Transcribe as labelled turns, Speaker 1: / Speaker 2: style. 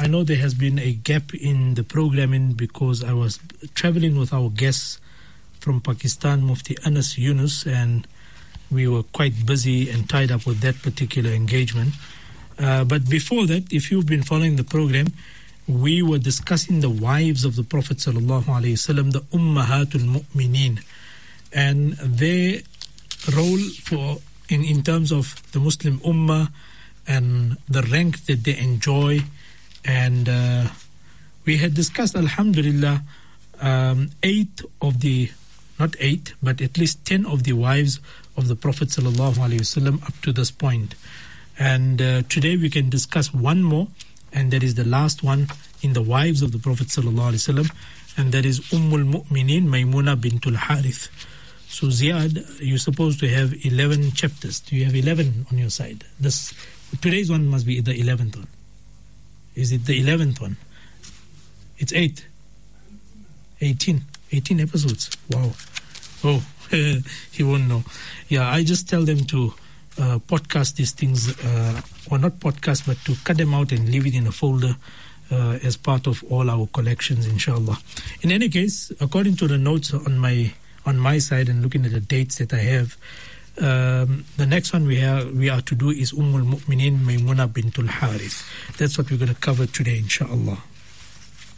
Speaker 1: I know there has been a gap in the programming because I was traveling with our guests from Pakistan, Mufti Anas Yunus, and we were quite busy and tied up with that particular engagement. But before that, if you've been following the program, we were discussing the wives of the Prophet ﷺ, the Ummahatul Mu'mineen, and their role in terms of the Muslim Ummah and the rank that they enjoy. And we had discussed, alhamdulillah, 8 of the, not 8, but at least 10 of the wives of the Prophet ﷺ up to this point. And today we can discuss one more, and that is the last one in the wives of the Prophet ﷺ, and that is Ummul Mu'mineen Maymuna bintul Harith. So Ziad, you're supposed to have 11 chapters. Do you have 11 on your side? Today's one must be the 11th one. Is it the 11th one? It's 8. 18 episodes. Wow. Oh, he won't know. Yeah, I just tell them to podcast these things, or not podcast, but to cut them out and leave it in a folder as part of all our collections, inshallah. In any case, according to the notes on my side and looking at the dates that I have, the next one we are to do is Ummul Mu'mineen Maymuna bintul Harith. That's what we're going to cover today, inshallah.